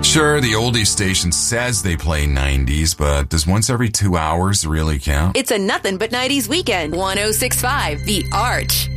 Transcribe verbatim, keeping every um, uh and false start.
Sure, the oldies station says they play nineties, but does once every two hours really count? It's a nothing but nineties weekend. one oh six point five The Arch.